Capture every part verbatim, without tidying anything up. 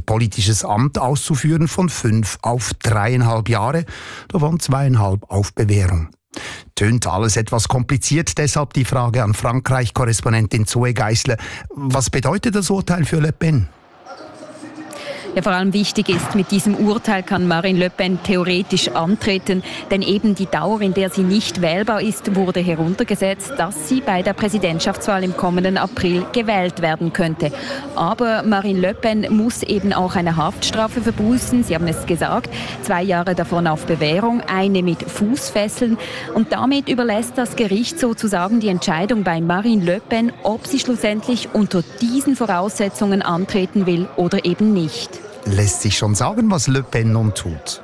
politisches Amt auszuführen, von fünf auf dreieinhalb Jahre, davon zweieinhalb auf Bewährung. Tönt alles etwas kompliziert, deshalb die Frage an Frankreich-Korrespondentin Zoe Geissler. Was bedeutet das Urteil für Le Pen? Ja, vor allem wichtig ist, mit diesem Urteil kann Marine Le Pen theoretisch antreten, denn eben die Dauer, in der sie nicht wählbar ist, wurde heruntergesetzt, dass sie bei der Präsidentschaftswahl im kommenden April gewählt werden könnte. Aber Marine Le Pen muss eben auch eine Haftstrafe verbüßen, Sie haben es gesagt, zwei Jahre davon auf Bewährung, eine mit Fußfesseln. Und damit überlässt das Gericht sozusagen die Entscheidung bei Marine Le Pen, ob sie schlussendlich unter diesen Voraussetzungen antreten will oder eben nicht. Lässt sich schon sagen, was Le Pen nun tut?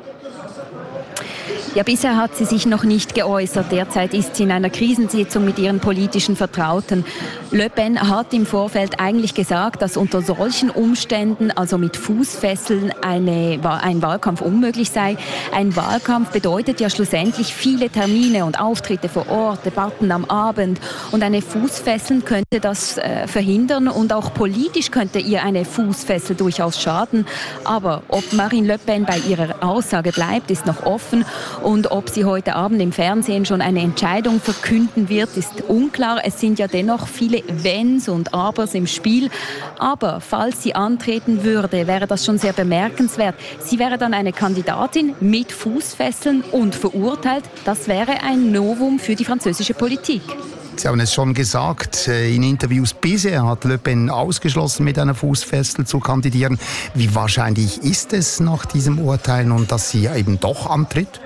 Ja, bisher hat sie sich noch nicht geäußert. Derzeit ist sie in einer Krisensitzung mit ihren politischen Vertrauten. Le Pen hat im Vorfeld eigentlich gesagt, dass unter solchen Umständen, also mit Fußfesseln, eine, ein Wahlkampf unmöglich sei. Ein Wahlkampf bedeutet ja schlussendlich viele Termine und Auftritte vor Ort, Debatten am Abend. Und eine Fußfessel könnte das äh, verhindern und auch politisch könnte ihr eine Fußfessel durchaus schaden. Aber ob Marine Le Pen bei ihrer Aussage bleibt, ist noch offen. Und ob sie heute Abend im Fernsehen schon eine Entscheidung verkünden wird, ist unklar. Es sind ja dennoch viele Wenns und Abers im Spiel. Aber falls sie antreten würde, wäre das schon sehr bemerkenswert. Sie wäre dann eine Kandidatin mit Fußfesseln und verurteilt. Das wäre ein Novum für die französische Politik. Sie haben es schon gesagt, in Interviews bisher hat Le Pen ausgeschlossen, mit einer Fußfessel zu kandidieren. Wie wahrscheinlich ist es nach diesem Urteil nun, dass sie eben doch antritt?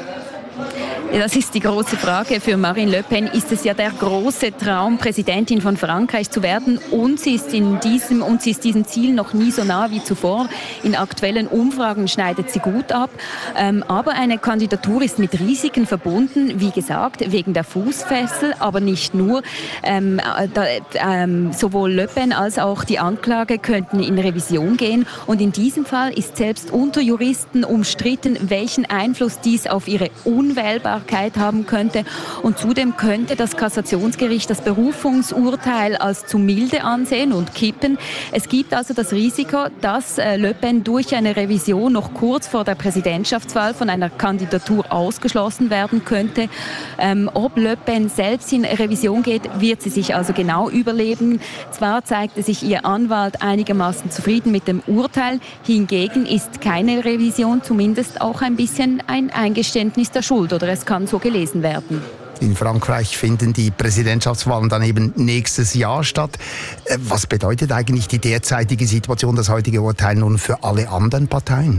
Das ist die große Frage. Für Marine Le Pen ist es ja der große Traum, Präsidentin von Frankreich zu werden. Und sie ist in diesem, und sie ist diesem Ziel noch nie so nah wie zuvor. In aktuellen Umfragen schneidet sie gut ab. Ähm, aber eine Kandidatur ist mit Risiken verbunden. Wie gesagt, wegen der Fußfessel, aber nicht nur. Ähm, da, ähm, sowohl Le Pen als auch die Anklage könnten in Revision gehen. Und in diesem Fall ist selbst unter Juristen umstritten, welchen Einfluss dies auf ihre Unwählbarkeit haben könnte. Und zudem könnte das Kassationsgericht das Berufungsurteil als zu milde ansehen und kippen. Es gibt also das Risiko, dass Le Pen durch eine Revision noch kurz vor der Präsidentschaftswahl von einer Kandidatur ausgeschlossen werden könnte. Ähm, ob Le Pen selbst in Revision geht, wird sie sich also genau überlegen. Zwar zeigte sich ihr Anwalt einigermaßen zufrieden mit dem Urteil, hingegen ist keine Revision zumindest auch ein bisschen ein Eingeständnis der Schuld, oder es kann so gelesen werden. In Frankreich finden die Präsidentschaftswahlen dann eben nächstes Jahr statt. Was bedeutet eigentlich die derzeitige Situation, das heutige Urteil nun für alle anderen Parteien?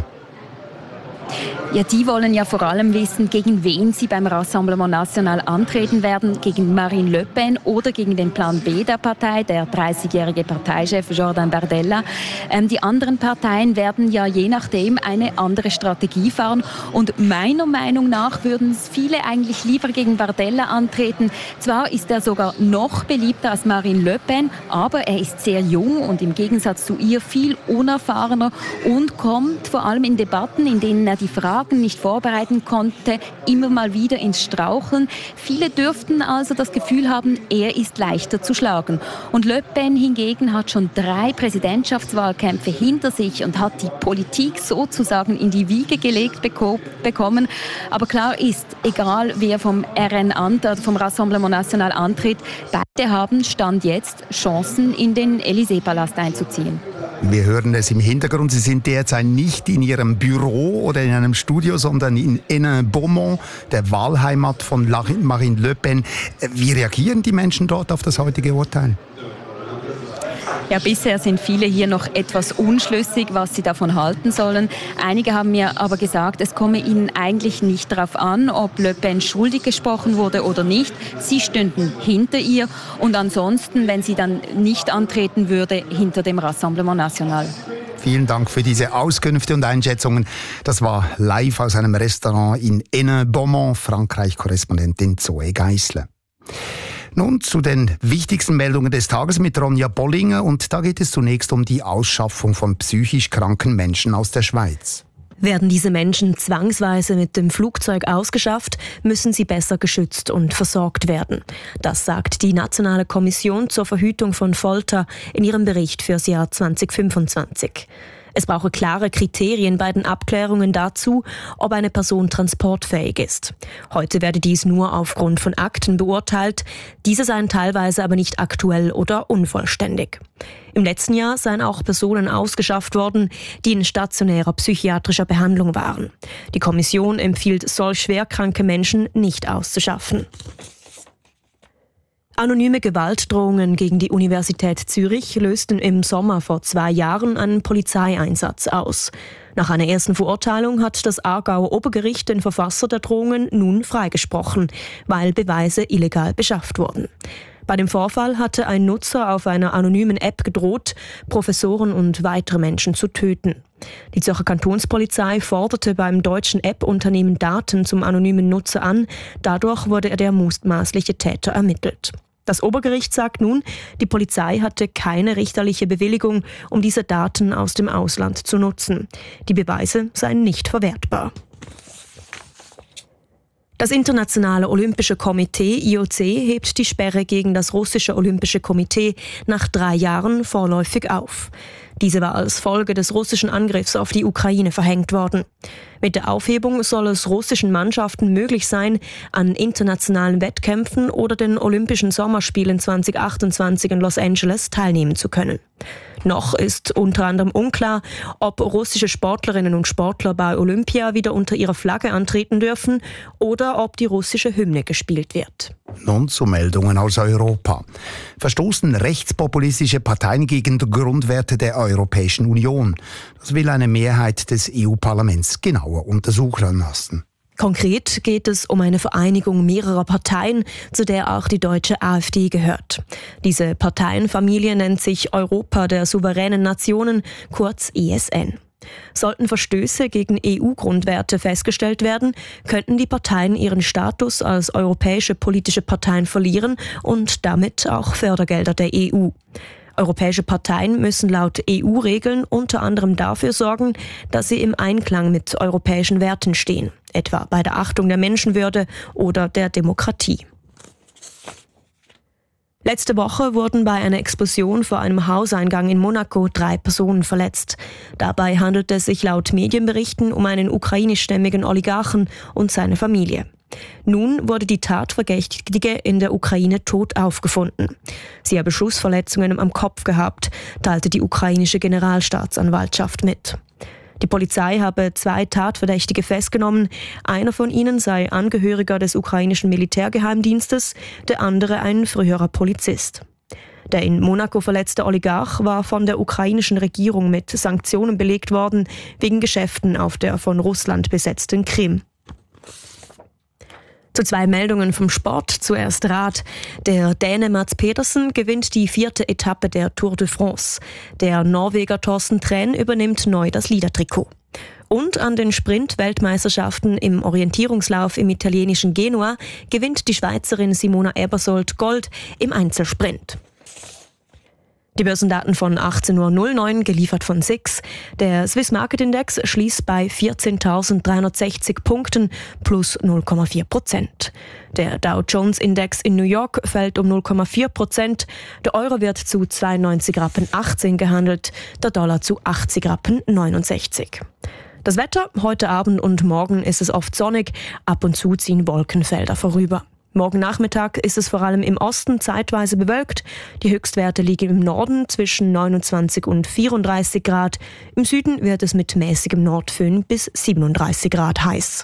Ja, die wollen ja vor allem wissen, gegen wen sie beim Rassemblement National antreten werden, gegen Marine Le Pen oder gegen den Plan B der Partei, der dreißigjährige Parteichef Jordan Bardella. Ähm, die anderen Parteien werden ja je nachdem eine andere Strategie fahren und meiner Meinung nach würden viele eigentlich lieber gegen Bardella antreten. Zwar ist er sogar noch beliebter als Marine Le Pen, aber er ist sehr jung und im Gegensatz zu ihr viel unerfahrener und kommt vor allem in Debatten, in denen er die Fragen nicht vorbereiten konnte, immer mal wieder ins Straucheln. Viele dürften also das Gefühl haben, er ist leichter zu schlagen. Und Le Pen hingegen hat schon drei Präsidentschaftswahlkämpfe hinter sich und hat die Politik sozusagen in die Wiege gelegt beko- bekommen. Aber klar ist, egal wer vom R N antritt, vom Rassemblement National antritt, beide haben Stand jetzt Chancen, in den Élysée-Palast einzuziehen. Wir hören es im Hintergrund. Sie sind derzeit nicht in Ihrem Büro oder in einem Studio, sondern in Hénin-Beaumont, der Wahlheimat von Marine Le Pen. Wie reagieren die Menschen dort auf das heutige Urteil? Ja, bisher sind viele hier noch etwas unschlüssig, was sie davon halten sollen. Einige haben mir aber gesagt, es komme ihnen eigentlich nicht darauf an, ob Le Pen schuldig gesprochen wurde oder nicht. Sie stünden hinter ihr und ansonsten, wenn sie dann nicht antreten würde, hinter dem Rassemblement National. Vielen Dank für diese Auskünfte und Einschätzungen. Das war live aus einem Restaurant in Hénin-Beaumont, Frankreich-Korrespondentin Zoe Geissler. Nun zu den wichtigsten Meldungen des Tages mit Ronja Bollinger. Und da geht es zunächst um die Ausschaffung von psychisch kranken Menschen aus der Schweiz. Werden diese Menschen zwangsweise mit dem Flugzeug ausgeschafft, müssen sie besser geschützt und versorgt werden. Das sagt die Nationale Kommission zur Verhütung von Folter in ihrem Bericht fürs Jahr zwanzig fünfundzwanzig. Es brauche klare Kriterien bei den Abklärungen dazu, ob eine Person transportfähig ist. Heute werde dies nur aufgrund von Akten beurteilt. Diese seien teilweise aber nicht aktuell oder unvollständig. Im letzten Jahr seien auch Personen ausgeschafft worden, die in stationärer psychiatrischer Behandlung waren. Die Kommission empfiehlt, solch schwerkranke Menschen nicht auszuschaffen. Anonyme Gewaltdrohungen gegen die Universität Zürich lösten im Sommer vor zwei Jahren einen Polizeieinsatz aus. Nach einer ersten Verurteilung hat das Aargauer Obergericht den Verfasser der Drohungen nun freigesprochen, weil Beweise illegal beschafft wurden. Bei dem Vorfall hatte ein Nutzer auf einer anonymen App gedroht, Professoren und weitere Menschen zu töten. Die Zürcher Kantonspolizei forderte beim deutschen App-Unternehmen Daten zum anonymen Nutzer an. Dadurch wurde der mutmaßliche Täter ermittelt. Das Obergericht sagt nun, die Polizei hatte keine richterliche Bewilligung, um diese Daten aus dem Ausland zu nutzen. Die Beweise seien nicht verwertbar. Das Internationale Olympische Komitee I O C hebt die Sperre gegen das russische Olympische Komitee nach drei Jahren vorläufig auf. Diese war als Folge des russischen Angriffs auf die Ukraine verhängt worden. Mit der Aufhebung soll es russischen Mannschaften möglich sein, an internationalen Wettkämpfen oder den Olympischen Sommerspielen zwanzig achtundzwanzig in Los Angeles teilnehmen zu können. Noch ist unter anderem unklar, ob russische Sportlerinnen und Sportler bei Olympia wieder unter ihrer Flagge antreten dürfen oder ob die russische Hymne gespielt wird. Nun zu Meldungen aus Europa. Verstoßen rechtspopulistische Parteien gegen die Grundwerte der Europäischen Union? Das will eine Mehrheit des E U-Parlaments genauer untersuchen lassen. Konkret geht es um eine Vereinigung mehrerer Parteien, zu der auch die deutsche AfD gehört. Diese Parteienfamilie nennt sich Europa der souveränen Nationen, kurz E S N. Sollten Verstöße gegen E U-Grundwerte festgestellt werden, könnten die Parteien ihren Status als europäische politische Parteien verlieren und damit auch Fördergelder der E U. Europäische Parteien müssen laut E U-Regeln unter anderem dafür sorgen, dass sie im Einklang mit europäischen Werten stehen, etwa bei der Achtung der Menschenwürde oder der Demokratie. Letzte Woche wurden bei einer Explosion vor einem Hauseingang in Monaco drei Personen verletzt. Dabei handelt es sich laut Medienberichten um einen ukrainischstämmigen Oligarchen und seine Familie. Nun wurde die Tatverdächtige in der Ukraine tot aufgefunden. Sie habe Schussverletzungen am Kopf gehabt, teilte die ukrainische Generalstaatsanwaltschaft mit. Die Polizei habe zwei Tatverdächtige festgenommen. Einer von ihnen sei Angehöriger des ukrainischen Militärgeheimdienstes, der andere ein früherer Polizist. Der in Monaco verletzte Oligarch war von der ukrainischen Regierung mit Sanktionen belegt worden, wegen Geschäften auf der von Russland besetzten Krim. Zu zwei Meldungen vom Sport. Zuerst Rad. Der Däne Mads Pedersen gewinnt die vierte Etappe der Tour de France. Der Norweger Thorsten Træn übernimmt neu das Leadertrikot. Und an den Sprint-Weltmeisterschaften im Orientierungslauf im italienischen Genua gewinnt die Schweizerin Simona Ebersold Gold im Einzelsprint. Die Börsendaten von achtzehn Uhr neun, geliefert von S I X. Der Swiss Market Index schließt bei vierzehntausenddreihundertsechzig Punkten plus null Komma vier Prozent. Der Dow Jones Index in New York fällt um null Komma vier Prozent. Der Euro wird zu zweiundneunzig Rappen achtzehn gehandelt, der Dollar zu achtzig Rappen neunundsechzig. Das Wetter, heute Abend und morgen ist es oft sonnig, ab und zu ziehen Wolkenfelder vorüber. Morgen Nachmittag ist es vor allem im Osten zeitweise bewölkt. Die Höchstwerte liegen im Norden zwischen neunundzwanzig und vierunddreißig Grad. Im Süden wird es mit mäßigem Nordföhn bis siebenunddreißig Grad heiß.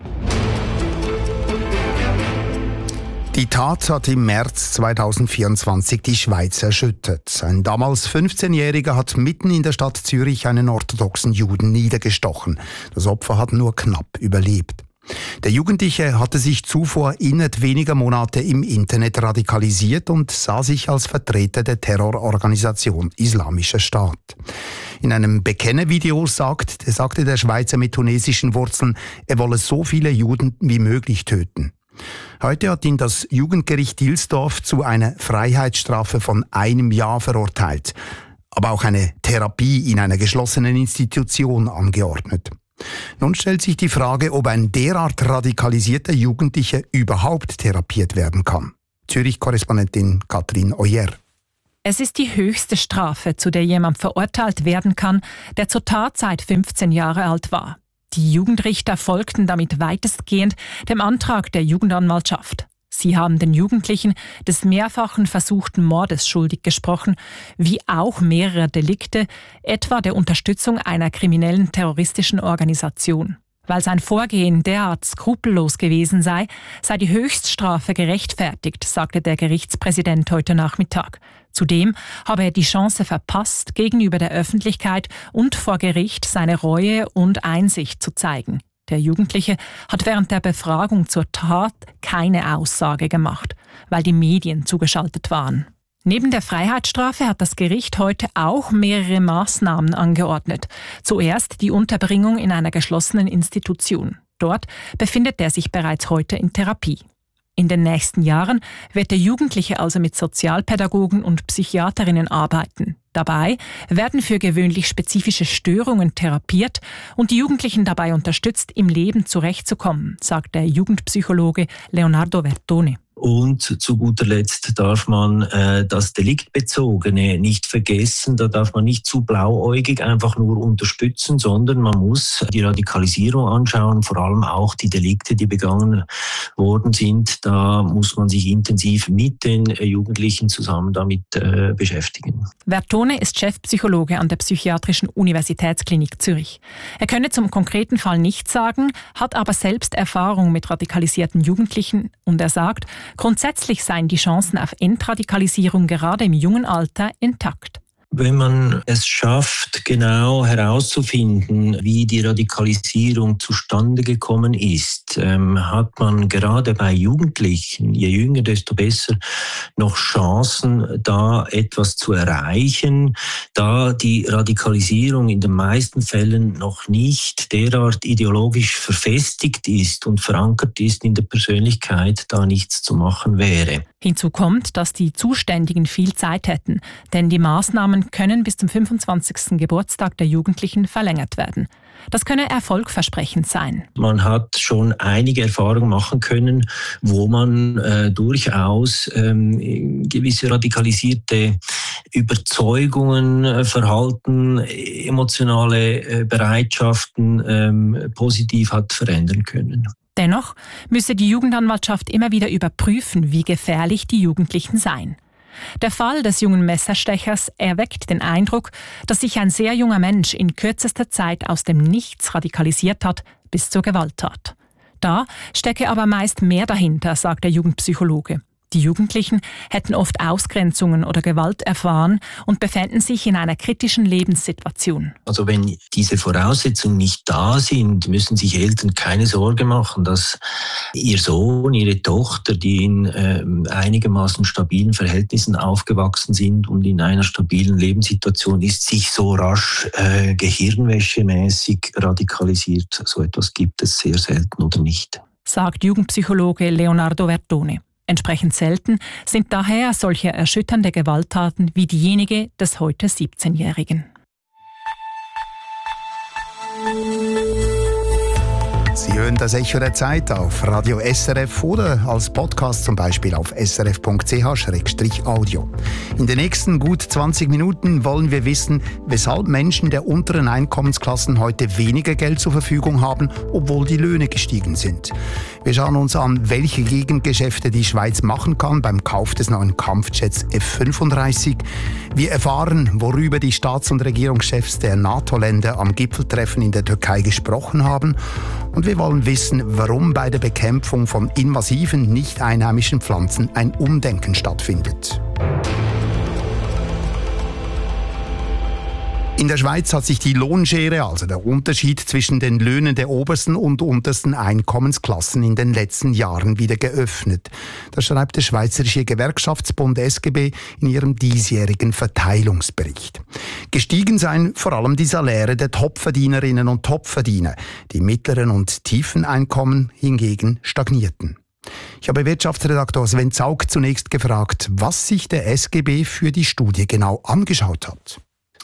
Die Tat hat im März zweitausendvierundzwanzig die Schweiz erschüttert. Ein damals fünfzehnjähriger hat mitten in der Stadt Zürich einen orthodoxen Juden niedergestochen. Das Opfer hat nur knapp überlebt. Der Jugendliche hatte sich zuvor innerhalb weniger Monate im Internet radikalisiert und sah sich als Vertreter der Terrororganisation Islamischer Staat. In einem Bekennervideo sagt, sagte der Schweizer mit tunesischen Wurzeln, er wolle so viele Juden wie möglich töten. Heute hat ihn das Jugendgericht Dilsdorf zu einer Freiheitsstrafe von einem Jahr verurteilt, aber auch eine Therapie in einer geschlossenen Institution angeordnet. Nun stellt sich die Frage, ob ein derart radikalisierter Jugendlicher überhaupt therapiert werden kann. Zürich-Korrespondentin Katrin Oyer. Es ist die höchste Strafe, zu der jemand verurteilt werden kann, der zur Tatzeit fünfzehn Jahre alt war. Die Jugendrichter folgten damit weitestgehend dem Antrag der Jugendanwaltschaft. Sie haben den Jugendlichen des mehrfachen versuchten Mordes schuldig gesprochen, wie auch mehrerer Delikte, etwa der Unterstützung einer kriminellen terroristischen Organisation. Weil sein Vorgehen derart skrupellos gewesen sei, sei die Höchststrafe gerechtfertigt, sagte der Gerichtspräsident heute Nachmittag. Zudem habe er die Chance verpasst, gegenüber der Öffentlichkeit und vor Gericht seine Reue und Einsicht zu zeigen. Der Jugendliche hat während der Befragung zur Tat keine Aussage gemacht, weil die Medien zugeschaltet waren. Neben der Freiheitsstrafe hat das Gericht heute auch mehrere Maßnahmen angeordnet. Zuerst die Unterbringung in einer geschlossenen Institution. Dort befindet er sich bereits heute in Therapie. In den nächsten Jahren wird der Jugendliche also mit Sozialpädagogen und Psychiaterinnen arbeiten. Dabei werden für gewöhnlich spezifische Störungen therapiert und die Jugendlichen dabei unterstützt, im Leben zurechtzukommen, sagt der Jugendpsychologe Leonardo Vertone. Und zu guter Letzt darf man äh, das Deliktbezogene nicht vergessen. Da darf man nicht zu blauäugig einfach nur unterstützen, sondern man muss die Radikalisierung anschauen, vor allem auch die Delikte, die begangen worden sind. Da muss man sich intensiv mit den Jugendlichen zusammen damit äh, beschäftigen. Vertone ist Chefpsychologe an der Psychiatrischen Universitätsklinik Zürich. Er könne zum konkreten Fall nichts sagen, hat aber selbst Erfahrung mit radikalisierten Jugendlichen und er sagt, grundsätzlich seien die Chancen auf Entradikalisierung gerade im jungen Alter intakt. Wenn man es schafft, genau herauszufinden, wie die Radikalisierung zustande gekommen ist, ähm, hat man gerade bei Jugendlichen, je jünger, desto besser, noch Chancen, da etwas zu erreichen, da die Radikalisierung in den meisten Fällen noch nicht derart ideologisch verfestigt ist und verankert ist in der Persönlichkeit, da nichts zu machen wäre. Hinzu kommt, dass die Zuständigen viel Zeit hätten, denn die Maßnahmen können bis zum fünfundzwanzigsten Geburtstag der Jugendlichen verlängert werden. Das könne erfolgversprechend sein. Man hat schon einige Erfahrungen machen können, wo man äh, durchaus ähm, gewisse radikalisierte Überzeugungen, äh, Verhalten, emotionale äh, Bereitschaften ähm, positiv hat verändern können. Dennoch müsse die Jugendanwaltschaft immer wieder überprüfen, wie gefährlich die Jugendlichen seien. Der Fall des jungen Messerstechers erweckt den Eindruck, dass sich ein sehr junger Mensch in kürzester Zeit aus dem Nichts radikalisiert hat bis zur Gewalttat. Da stecke aber meist mehr dahinter, sagt der Jugendpsychologe. Die Jugendlichen hätten oft Ausgrenzungen oder Gewalt erfahren und befänden sich in einer kritischen Lebenssituation. Also wenn diese Voraussetzungen nicht da sind, müssen sich Eltern keine Sorge machen, dass ihr Sohn, ihre Tochter, die in äh, einigermaßen stabilen Verhältnissen aufgewachsen sind und in einer stabilen Lebenssituation ist, sich so rasch äh, gehirnwäschemäßig radikalisiert. So etwas gibt es sehr selten oder nicht, sagt Jugendpsychologe Leonardo Vertone. Entsprechend selten sind daher solche erschütternde Gewalttaten wie diejenige des heute siebzehnjährigen. Sie hören das Echo der Zeit auf Radio S R F oder als Podcast zum Beispiel auf s r f punkt c h slash audio. In den nächsten gut zwanzig Minuten wollen wir wissen, weshalb Menschen der unteren Einkommensklassen heute weniger Geld zur Verfügung haben, obwohl die Löhne gestiegen sind. Wir schauen uns an, welche Gegengeschäfte die Schweiz machen kann beim Kauf des neuen Kampfjets F fünfunddreißig. Wir erfahren, worüber die Staats- und Regierungschefs der NATO-Länder am Gipfeltreffen in der Türkei gesprochen haben. Und wir wollen wissen, warum bei der Bekämpfung von invasiven, nicht einheimischen Pflanzen ein Umdenken stattfindet. In der Schweiz hat sich die Lohnschere, also der Unterschied zwischen den Löhnen der obersten und untersten Einkommensklassen, in den letzten Jahren wieder geöffnet. Das schreibt der Schweizerische Gewerkschaftsbund S G B in ihrem diesjährigen Verteilungsbericht. Gestiegen seien vor allem die Saläre der Topverdienerinnen und Topverdiener. Die mittleren und tiefen Einkommen hingegen stagnierten. Ich habe Wirtschaftsredaktor Sven Zaug zunächst gefragt, was sich der S G B für die Studie genau angeschaut hat.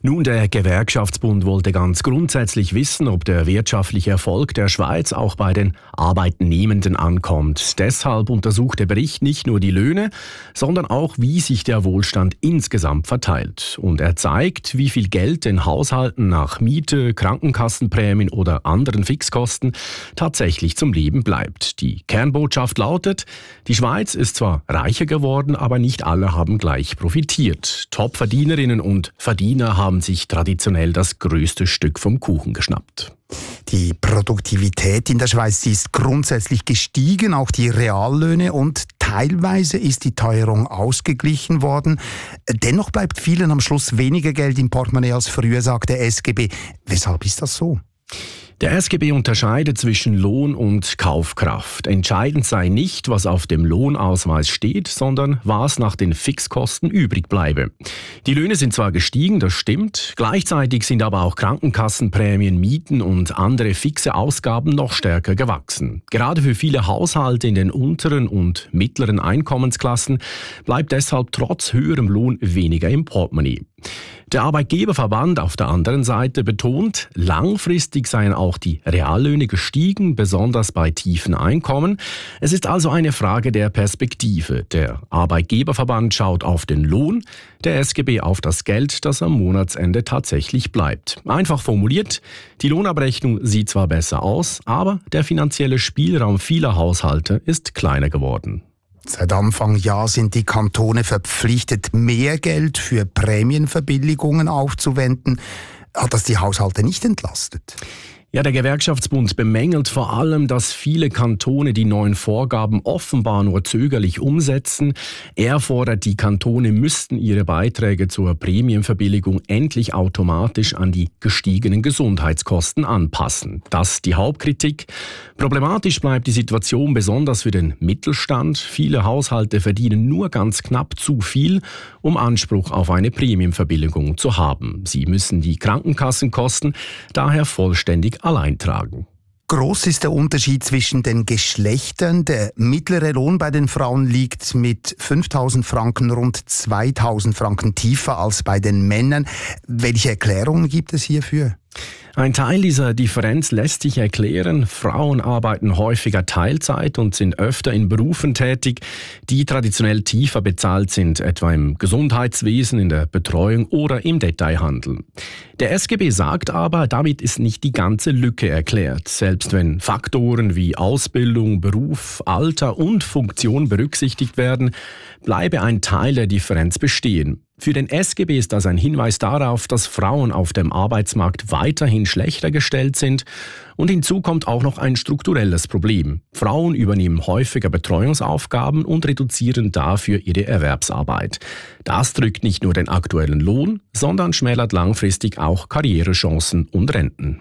Nun, der Gewerkschaftsbund wollte ganz grundsätzlich wissen, ob der wirtschaftliche Erfolg der Schweiz auch bei den Arbeitnehmenden ankommt. Deshalb untersucht der Bericht nicht nur die Löhne, sondern auch, wie sich der Wohlstand insgesamt verteilt. Und er zeigt, wie viel Geld den Haushalten nach Miete, Krankenkassenprämien oder anderen Fixkosten tatsächlich zum Leben bleibt. Die Kernbotschaft lautet, die Schweiz ist zwar reicher geworden, aber nicht alle haben gleich profitiert. Topverdienerinnen und Verdiener haben sich traditionell das größte Stück vom Kuchen geschnappt. Die Produktivität in der Schweiz die ist grundsätzlich gestiegen, auch die Reallöhne, und teilweise ist die Teuerung ausgeglichen worden. Dennoch bleibt vielen am Schluss weniger Geld im Portemonnaie als früher, sagt der S G B. Weshalb ist das so? Der S G B unterscheidet zwischen Lohn und Kaufkraft. Entscheidend sei nicht, was auf dem Lohnausweis steht, sondern was nach den Fixkosten übrig bleibe. Die Löhne sind zwar gestiegen, das stimmt, gleichzeitig sind aber auch Krankenkassenprämien, Mieten und andere fixe Ausgaben noch stärker gewachsen. Gerade für viele Haushalte in den unteren und mittleren Einkommensklassen bleibt deshalb trotz höherem Lohn weniger im Portemonnaie. Der Arbeitgeberverband auf der anderen Seite betont, langfristig seien auch die Reallöhne gestiegen, besonders bei tiefen Einkommen. Es ist also eine Frage der Perspektive. Der Arbeitgeberverband schaut auf den Lohn, der S G B auf das Geld, das am Monatsende tatsächlich bleibt. Einfach formuliert, die Lohnabrechnung sieht zwar besser aus, aber der finanzielle Spielraum vieler Haushalte ist kleiner geworden. Seit Anfang Jahr sind die Kantone verpflichtet, mehr Geld für Prämienverbilligungen aufzuwenden. Hat das die Haushalte nicht entlastet? Ja, der Gewerkschaftsbund bemängelt vor allem, dass viele Kantone die neuen Vorgaben offenbar nur zögerlich umsetzen. Er fordert, die Kantone müssten ihre Beiträge zur Prämienverbilligung endlich automatisch an die gestiegenen Gesundheitskosten anpassen. Das ist die Hauptkritik. Problematisch bleibt die Situation besonders für den Mittelstand. Viele Haushalte verdienen nur ganz knapp zu viel, um Anspruch auf eine Prämienverbilligung zu haben. Sie müssen die Krankenkassenkosten daher vollständig allein tragen. Groß ist der Unterschied zwischen den Geschlechtern. Der mittlere Lohn bei den Frauen liegt mit fünftausend Franken rund zweitausend Franken tiefer als bei den Männern. Welche Erklärungen gibt es hierfür? Ein Teil dieser Differenz lässt sich erklären. Frauen arbeiten häufiger Teilzeit und sind öfter in Berufen tätig, die traditionell tiefer bezahlt sind, etwa im Gesundheitswesen, in der Betreuung oder im Detailhandel. Der S G B sagt aber, damit ist nicht die ganze Lücke erklärt. Selbst wenn Faktoren wie Ausbildung, Beruf, Alter und Funktion berücksichtigt werden, bleibe ein Teil der Differenz bestehen. Für den S G B ist das ein Hinweis darauf, dass Frauen auf dem Arbeitsmarkt weiterhin schlechter gestellt sind. Und hinzu kommt auch noch ein strukturelles Problem. Frauen übernehmen häufiger Betreuungsaufgaben und reduzieren dafür ihre Erwerbsarbeit. Das drückt nicht nur den aktuellen Lohn, sondern schmälert langfristig auch Karrierechancen und Renten.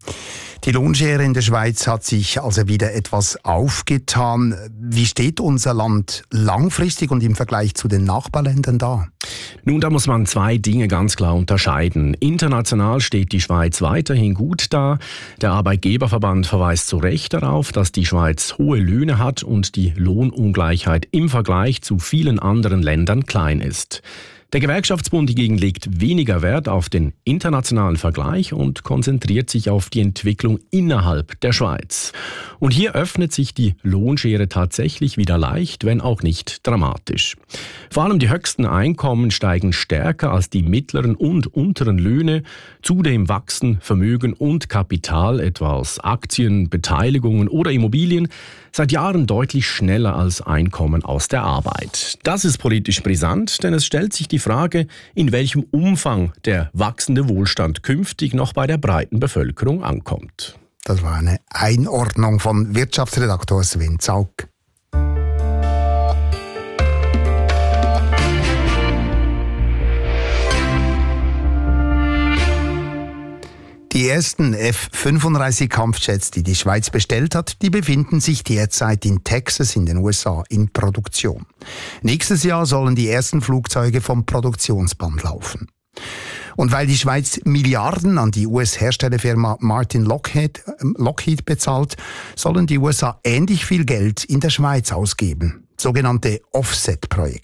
Die Lohnschere in der Schweiz hat sich also wieder etwas aufgetan. Wie steht unser Land langfristig und im Vergleich zu den Nachbarländern da? Nun, da muss man zwei Dinge ganz klar unterscheiden. International steht die Schweiz weiterhin gut da. Der Arbeitgeberverband verweist zu Recht darauf, dass die Schweiz hohe Löhne hat und die Lohnungleichheit im Vergleich zu vielen anderen Ländern klein ist. Der Gewerkschaftsbund hingegen legt weniger Wert auf den internationalen Vergleich und konzentriert sich auf die Entwicklung innerhalb der Schweiz. Und hier öffnet sich die Lohnschere tatsächlich wieder leicht, wenn auch nicht dramatisch. Vor allem die höchsten Einkommen steigen stärker als die mittleren und unteren Löhne. Zudem wachsen Vermögen und Kapital, etwa aus Aktien, Beteiligungen oder Immobilien, seit Jahren deutlich schneller als Einkommen aus der Arbeit. Das ist politisch brisant, denn es stellt sich die Frage, in welchem Umfang der wachsende Wohlstand künftig noch bei der breiten Bevölkerung ankommt. Das war eine Einordnung von Wirtschaftsredaktor Sven Zaug. Die ersten F fünfunddreißig Kampfjets, die die Schweiz bestellt hat, die befinden sich derzeit in Texas in den U S A in Produktion. Nächstes Jahr sollen die ersten Flugzeuge vom Produktionsband laufen. Und weil die Schweiz Milliarden an die U S-Herstellerfirma Martin Lockheed, äh, Lockheed bezahlt, sollen die U S A ähnlich viel Geld in der Schweiz ausgeben. Sogenannte Offset-Projekte.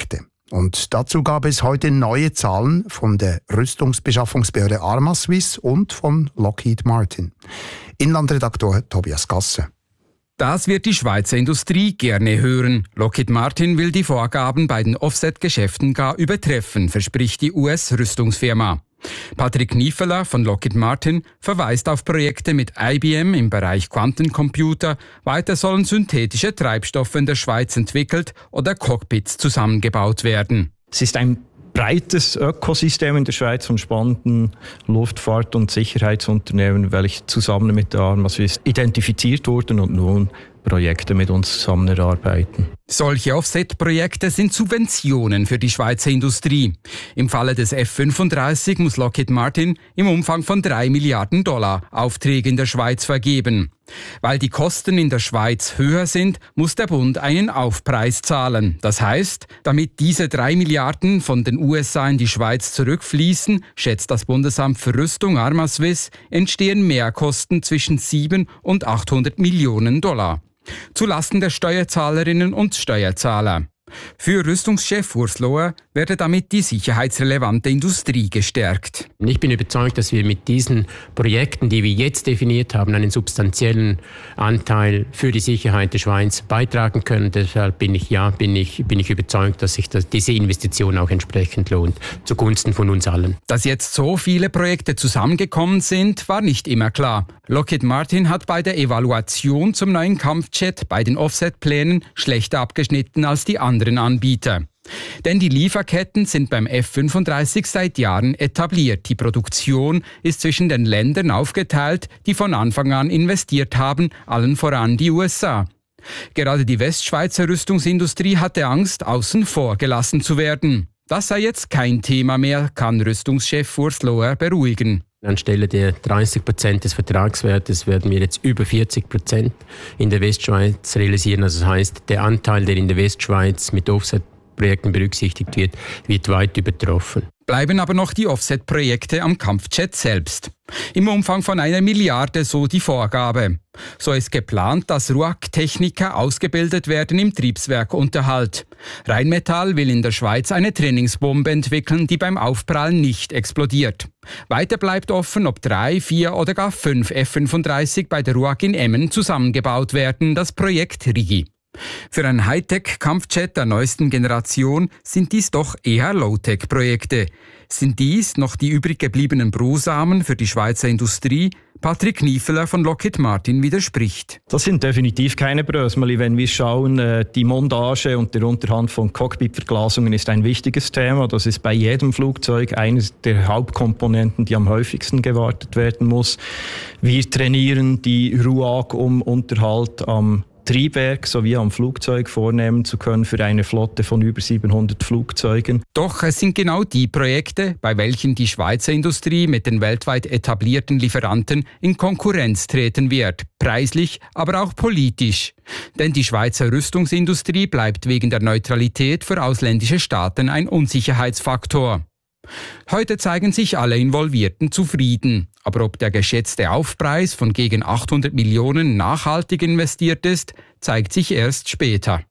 Und dazu gab es heute neue Zahlen von der Rüstungsbeschaffungsbehörde Arma-Swiss und von Lockheed Martin. Inlandredaktor Tobias Gasse. Das wird die Schweizer Industrie gerne hören. Lockheed Martin will die Vorgaben bei den Offset-Geschäften gar übertreffen, verspricht die U S-Rüstungsfirma. Patrick Niefeler von Lockheed Martin verweist auf Projekte mit I B M im Bereich Quantencomputer. Weiter sollen synthetische Treibstoffe in der Schweiz entwickelt oder Cockpits zusammengebaut werden. Es ist ein breites Ökosystem in der Schweiz von spannenden Luftfahrt- und Sicherheitsunternehmen, welche zusammen mit der Arma-Swiss identifiziert wurden und nun Projekte mit uns zusammenarbeiten. Solche Offset-Projekte sind Subventionen für die Schweizer Industrie. Im Falle des F fünfunddreißig muss Lockheed Martin im Umfang von drei Milliarden Dollar Aufträge in der Schweiz vergeben. Weil die Kosten in der Schweiz höher sind, muss der Bund einen Aufpreis zahlen. Das heißt, damit diese drei Milliarden von den U S A in die Schweiz zurückfließen, schätzt das Bundesamt für Rüstung Arma-Swiss, entstehen Mehrkosten zwischen sieben und achthundert Millionen Dollar. Zulasten der Steuerzahlerinnen und Steuerzahler. Für Rüstungschef Urs Lohr werde damit die sicherheitsrelevante Industrie gestärkt. Ich bin überzeugt, dass wir mit diesen Projekten, die wir jetzt definiert haben, einen substanziellen Anteil für die Sicherheit der Schweiz beitragen können. Deshalb bin ich, ja, bin ich, bin ich überzeugt, dass sich das, diese Investition auch entsprechend lohnt, zugunsten von uns allen. Dass jetzt so viele Projekte zusammengekommen sind, war nicht immer klar. Lockheed Martin hat bei der Evaluation zum neuen Kampfjet bei den Offset-Plänen schlechter abgeschnitten als die anderen Anbieter. Denn die Lieferketten sind beim F fünfunddreißig seit Jahren etabliert. Die Produktion ist zwischen den Ländern aufgeteilt, die von Anfang an investiert haben, allen voran die U S A. Gerade die Westschweizer Rüstungsindustrie hatte Angst, außen vor gelassen zu werden. Das sei jetzt kein Thema mehr, kann Rüstungschef Urs Lohr beruhigen. Anstelle der dreißig Prozent des Vertragswertes werden wir jetzt über vierzig Prozent in der Westschweiz realisieren. Also das heißt, der Anteil, der in der Westschweiz mit Offset-Projekten berücksichtigt wird, wird weit übertroffen. Bleiben aber noch die Offset-Projekte am Kampfjet selbst. Im Umfang von einer Milliarde, so die Vorgabe. So ist geplant, dass R U A C-Techniker ausgebildet werden im Triebswerkunterhalt. Rheinmetall will in der Schweiz eine Trainingsbombe entwickeln, die beim Aufprallen nicht explodiert. Weiter bleibt offen, ob drei, vier oder gar fünf F fünfunddreißig bei der R U A C in Emmen zusammengebaut werden, das Projekt Rigi. Für ein Hightech-Kampfjet der neuesten Generation sind dies doch eher Low-Tech-Projekte. Sind dies noch die übrig gebliebenen Brosamen für die Schweizer Industrie? Patrick Niefeler von Lockheed Martin widerspricht. Das sind definitiv keine Brösmeli. Wenn wir schauen, die Montage und der Unterhand von Cockpitverglasungen ist ein wichtiges Thema. Das ist bei jedem Flugzeug eines der Hauptkomponenten, die am häufigsten gewartet werden muss. Wir trainieren die R U A C, um Unterhalt am Triebwerk sowie am Flugzeug vornehmen zu können für eine Flotte von über siebenhundert Flugzeugen. Doch es sind genau die Projekte, bei welchen die Schweizer Industrie mit den weltweit etablierten Lieferanten in Konkurrenz treten wird, preislich, aber auch politisch. Denn die Schweizer Rüstungsindustrie bleibt wegen der Neutralität für ausländische Staaten ein Unsicherheitsfaktor. Heute zeigen sich alle Involvierten zufrieden. Aber ob der geschätzte Aufpreis von gegen achthundert Millionen nachhaltig investiert ist, zeigt sich erst später.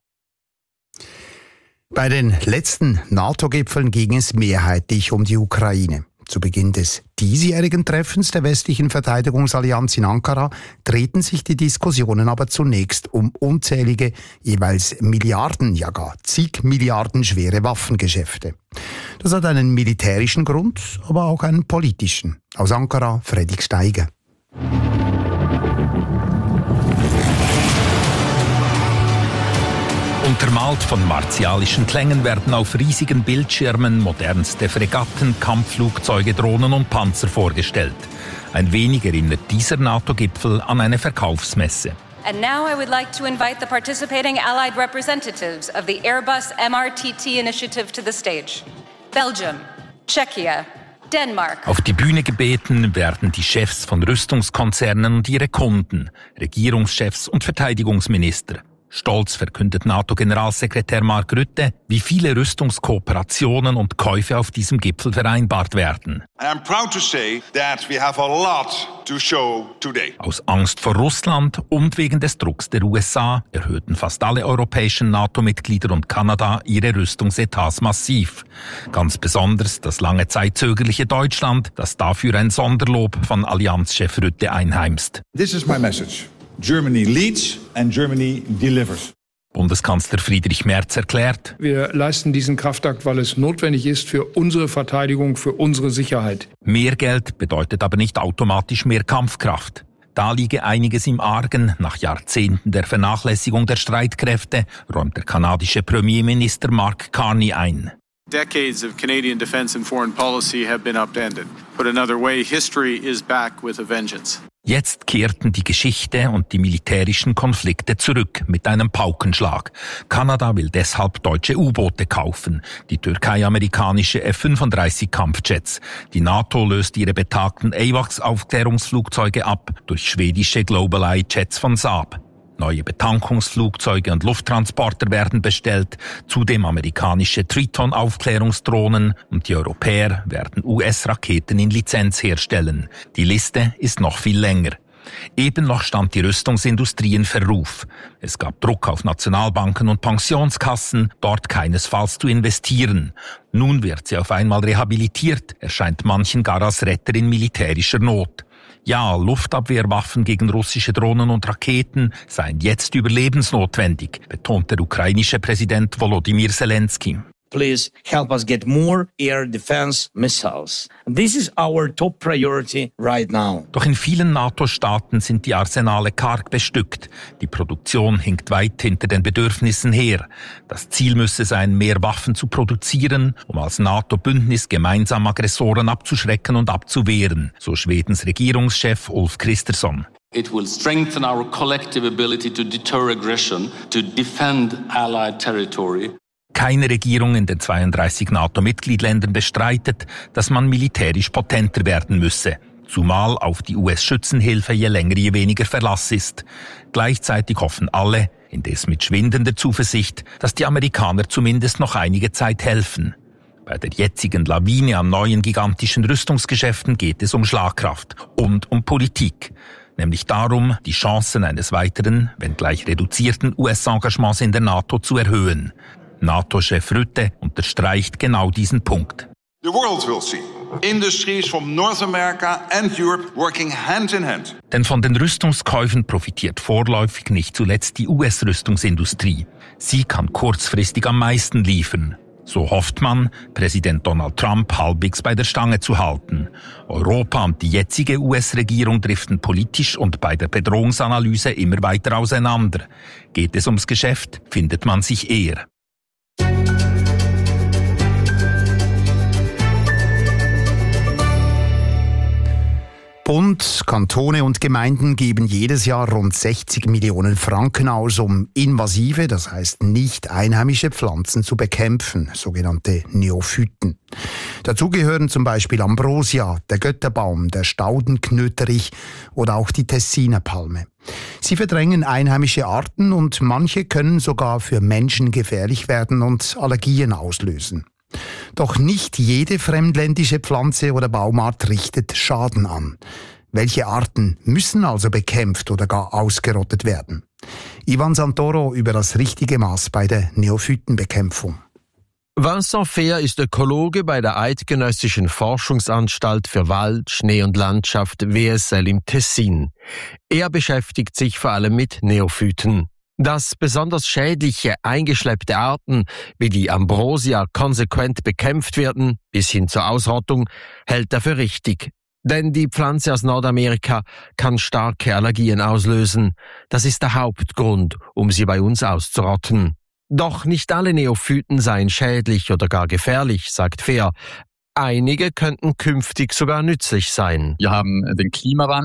Bei den letzten NATO-Gipfeln ging es mehrheitlich um die Ukraine. Zu Beginn des diesjährigen Treffens der westlichen Verteidigungsallianz in Ankara drehten sich die Diskussionen aber zunächst um unzählige, jeweils Milliarden, ja gar zig Milliarden schwere Waffengeschäfte. Das hat einen militärischen Grund, aber auch einen politischen. Aus Ankara, Fredrik Steiger. Untermalt von martialischen Klängen werden auf riesigen Bildschirmen modernste Fregatten, Kampfflugzeuge, Drohnen und Panzer vorgestellt. Ein wenig erinnert dieser NATO-Gipfel an eine Verkaufsmesse. And now I would like to invite the participating allied representatives of the Airbus M R T T initiative to the stage. Belgium, Czechia, Denmark. Auf die Bühne gebeten werden die Chefs von Rüstungskonzernen und ihre Kunden, Regierungschefs und Verteidigungsminister. Stolz verkündet NATO-Generalsekretär Mark Rutte, wie viele Rüstungskooperationen und Käufe auf diesem Gipfel vereinbart werden. I'm proud to say that we have a lot to show today. Aus Angst vor Russland und wegen des Drucks der U S A erhöhten fast alle europäischen NATO-Mitglieder und Kanada ihre Rüstungsetats massiv. Ganz besonders das lange Zeit zögerliche Deutschland, das dafür ein Sonderlob von Allianzchef Rutte einheimst. This is my message. Germany leads and Germany delivers. Bundeskanzler Friedrich Merz erklärt: Wir leisten diesen Kraftakt, weil es notwendig ist für unsere Verteidigung, für unsere Sicherheit. Mehr Geld bedeutet aber nicht automatisch mehr Kampfkraft. Da liege einiges im Argen. Nach Jahrzehnten der Vernachlässigung der Streitkräfte räumt der kanadische Premierminister Mark Carney ein. Decades of Canadian defense and foreign policy have been upended. Put another way, history is back with a vengeance. Jetzt kehrten die Geschichte und die militärischen Konflikte zurück mit einem Paukenschlag. Kanada will deshalb deutsche U-Boote kaufen, die Türkei amerikanische F fünfunddreißig Kampfjets. Die NATO löst ihre betagten AWACS-Aufklärungsflugzeuge ab durch schwedische GlobalEye-Jets von Saab. Neue Betankungsflugzeuge und Lufttransporter werden bestellt, zudem amerikanische Triton-Aufklärungsdrohnen und die Europäer werden U S-Raketen in Lizenz herstellen. Die Liste ist noch viel länger. Eben noch stand die Rüstungsindustrie in Verruf. Es gab Druck auf Nationalbanken und Pensionskassen, dort keinesfalls zu investieren. Nun wird sie auf einmal rehabilitiert, erscheint manchen gar als Retter in militärischer Not. Ja, Luftabwehrwaffen gegen russische Drohnen und Raketen seien jetzt überlebensnotwendig, betont der ukrainische Präsident Volodymyr Zelensky. Please help us get more air defense missiles. This is our top priority right now. Doch in vielen NATO-Staaten sind die Arsenale karg bestückt. Die Produktion hinkt weit hinter den Bedürfnissen her. Das Ziel müsse sein, mehr Waffen zu produzieren, um als NATO-Bündnis gemeinsam Aggressoren abzuschrecken und abzuwehren, so Schwedens Regierungschef Ulf Kristersson. It will strengthen our collective ability to deter aggression, to defend allied territory. Keine Regierung in den zweiunddreißig NATO-Mitgliedländern bestreitet, dass man militärisch potenter werden müsse, zumal auf die U S-Schützenhilfe je länger je weniger Verlass ist. Gleichzeitig hoffen alle, indes mit schwindender Zuversicht, dass die Amerikaner zumindest noch einige Zeit helfen. Bei der jetzigen Lawine an neuen gigantischen Rüstungsgeschäften geht es um Schlagkraft und um Politik. Nämlich darum, die Chancen eines weiteren, wenngleich reduzierten U S-Engagements in der NATO zu erhöhen. NATO-Chef Rutte unterstreicht genau diesen Punkt. The world will see industries from North America and Europe working hand in hand. Denn von den Rüstungskäufen profitiert vorläufig nicht zuletzt die U S-Rüstungsindustrie. Sie kann kurzfristig am meisten liefern. So hofft man, Präsident Donald Trump halbwegs bei der Stange zu halten. Europa und die jetzige U S-Regierung driften politisch und bei der Bedrohungsanalyse immer weiter auseinander. Geht es ums Geschäft, findet man sich eher. Bund, Kantone und Gemeinden geben jedes Jahr rund sechzig Millionen Franken aus, um invasive, das heißt nicht einheimische Pflanzen zu bekämpfen, sogenannte Neophyten. Dazu gehören zum Beispiel Ambrosia, der Götterbaum, der Staudenknöterich oder auch die Tessiner Palme. Sie verdrängen einheimische Arten und manche können sogar für Menschen gefährlich werden und Allergien auslösen. Doch nicht jede fremdländische Pflanze oder Baumart richtet Schaden an. Welche Arten müssen also bekämpft oder gar ausgerottet werden? Ivan Santoro über das richtige Maß bei der Neophytenbekämpfung. Vincent Fehr ist Ökologe bei der Eidgenössischen Forschungsanstalt für Wald, Schnee und Landschaft W S L im Tessin. Er beschäftigt sich vor allem mit Neophyten. Dass besonders schädliche, eingeschleppte Arten wie die Ambrosia konsequent bekämpft werden, bis hin zur Ausrottung, hält er für richtig. Denn die Pflanze aus Nordamerika kann starke Allergien auslösen. Das ist der Hauptgrund, um sie bei uns auszurotten. Doch nicht alle Neophyten seien schädlich oder gar gefährlich, sagt Fehr. Einige könnten künftig sogar nützlich sein. Wir haben den Klimawandel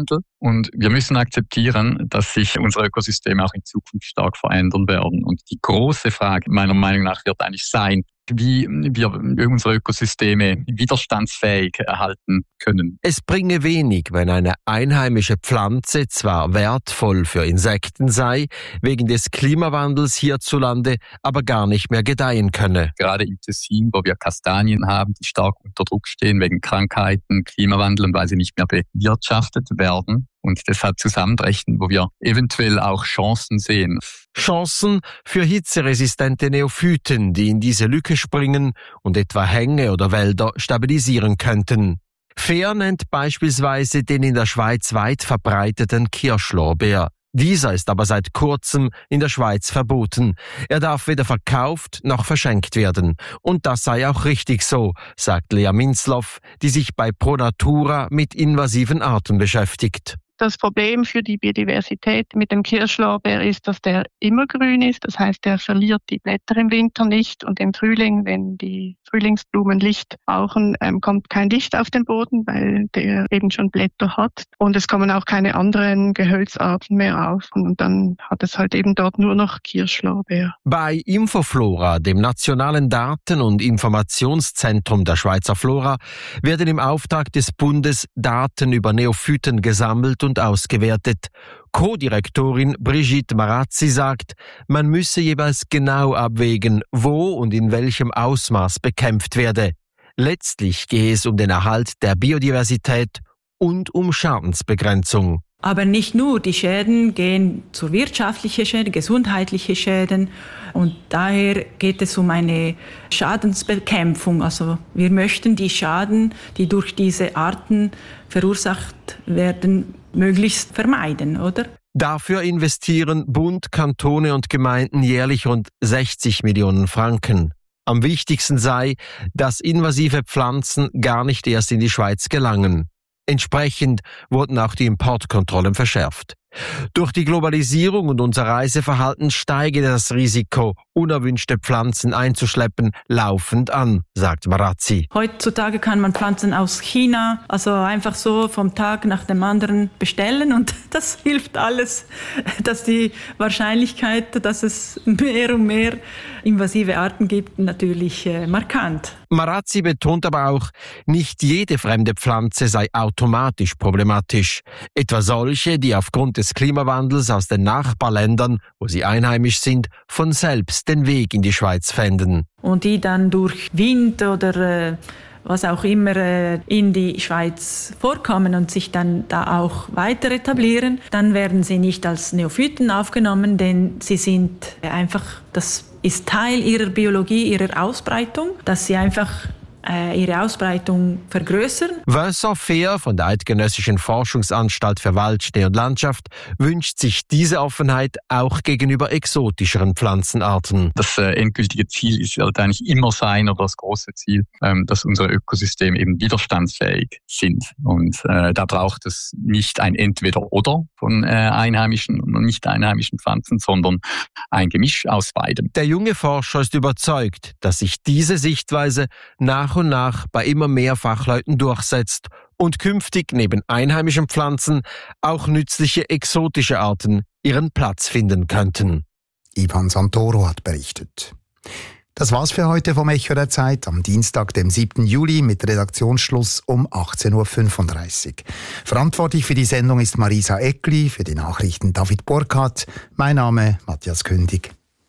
Und wir müssen akzeptieren, dass sich unsere Ökosysteme auch in Zukunft stark verändern werden. Und die große Frage meiner Meinung nach wird eigentlich sein, wie wir unsere Ökosysteme widerstandsfähig erhalten können. Es bringe wenig, wenn eine einheimische Pflanze zwar wertvoll für Insekten sei, wegen des Klimawandels hierzulande aber gar nicht mehr gedeihen könne. Gerade im Tessin, wo wir Kastanien haben, die stark unter Druck stehen wegen Krankheiten, Klimawandel und weil sie nicht mehr bewirtschaftet werden. Und deshalb zusammenbrechen, wo wir eventuell auch Chancen sehen. Chancen für hitzeresistente Neophyten, die in diese Lücke springen und etwa Hänge oder Wälder stabilisieren könnten. Fair nennt beispielsweise den in der Schweiz weit verbreiteten Kirschlorbeer. Dieser ist aber seit kurzem in der Schweiz verboten. Er darf weder verkauft noch verschenkt werden. Und das sei auch richtig so, sagt Lea Minzloff, die sich bei Pro Natura mit invasiven Arten beschäftigt. Das Problem für die Biodiversität mit dem Kirschlorbeer ist, dass der immergrün ist. Das heißt, er verliert die Blätter im Winter nicht und im Frühling, wenn die Frühlingsblumen Licht brauchen, ähm, kommt kein Licht auf den Boden, weil der eben schon Blätter hat. Und es kommen auch keine anderen Gehölzarten mehr auf. Und dann hat es halt eben dort nur noch Kirschlorbeer. Bei Infoflora, dem nationalen Daten- und Informationszentrum der Schweizer Flora, werden im Auftrag des Bundes Daten über Neophyten gesammelt und ausgewertet. Co-Direktorin Brigitte Marazzi sagt, man müsse jeweils genau abwägen, wo und in welchem Ausmaß bekämpft werde. Letztlich gehe es um den Erhalt der Biodiversität und um Schadensbegrenzung. Aber nicht nur, die Schäden gehen zu wirtschaftlichen Schäden, gesundheitliche Schäden und daher geht es um eine Schadensbekämpfung. Also wir möchten die Schaden, die durch diese Arten verursacht werden, möglichst vermeiden, oder? Dafür investieren Bund, Kantone und Gemeinden jährlich rund sechzig Millionen Franken. Am wichtigsten sei, dass invasive Pflanzen gar nicht erst in die Schweiz gelangen. Entsprechend wurden auch die Importkontrollen verschärft. Durch die Globalisierung und unser Reiseverhalten steige das Risiko, unerwünschte Pflanzen einzuschleppen, laufend an, sagt Marazzi. Heutzutage kann man Pflanzen aus China, also einfach so vom Tag nach dem anderen bestellen und das hilft alles, dass die Wahrscheinlichkeit, dass es mehr und mehr invasive Arten gibt, natürlich äh, markant. Marazzi betont aber auch, nicht jede fremde Pflanze sei automatisch problematisch. Etwa solche, die aufgrund des Klimawandels aus den Nachbarländern, wo sie einheimisch sind, von selbst den Weg in die Schweiz fänden. Und die dann durch Wind oder äh, was auch immer äh, in die Schweiz vorkommen und sich dann da auch weiter etablieren, dann werden sie nicht als Neophyten aufgenommen, denn sie sind einfach, das ist Teil ihrer Biologie, ihrer Ausbreitung, dass sie einfach äh, ihre Ausbreitung vergrößern. Vincent Fehr von der Eidgenössischen Forschungsanstalt für Wald, Schnee und Landschaft wünscht sich diese Offenheit auch gegenüber exotischeren Pflanzenarten. Das äh, endgültige Ziel ist halt eigentlich immer sein, oder das große Ziel, ähm, dass unsere Ökosysteme eben widerstandsfähig sind. Und äh, da braucht es nicht ein Entweder-Oder von äh, einheimischen und nicht einheimischen Pflanzen, sondern ein Gemisch aus beidem. Der junge Forscher ist überzeugt, dass sich diese Sichtweise nach und nach bei immer mehr Fachleuten durchsetzt und künftig neben einheimischen Pflanzen auch nützliche exotische Arten ihren Platz finden könnten. Ivan Santoro hat berichtet. Das war's für heute vom Echo der Zeit am Dienstag, dem siebten Juli mit Redaktionsschluss um achtzehn Uhr fünfunddreißig. Verantwortlich für die Sendung ist Marisa Eckli, für die Nachrichten David Burkhardt. Mein Name Matthias Kündig.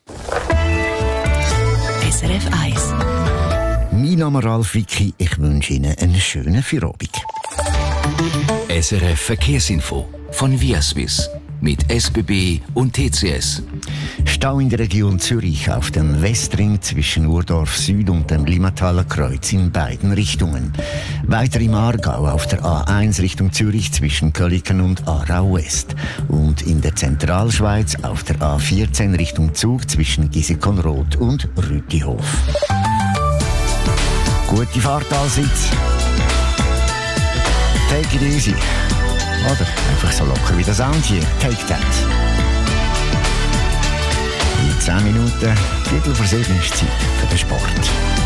S R F eins. Mein Name Ralf Wicki, ich wünsche Ihnen einen schönen Feierabend. S R F Verkehrsinfo von Viaswiss mit S B B und T C S. Stau in der Region Zürich auf dem Westring zwischen Urdorf Süd und dem Limmataler Kreuz in beiden Richtungen. Weiter im Aargau auf der A eins Richtung Zürich zwischen Köliken und Aarau West. Und in der Zentralschweiz auf der A vierzehn Richtung Zug zwischen Gisekonroth und Rütihof. Gute Fahrt allseits. Take it easy. Oder einfach so locker wie der Sound hier. Take that. In zehn Minuten, Viertel vor sieben ist Zeit für den Sport.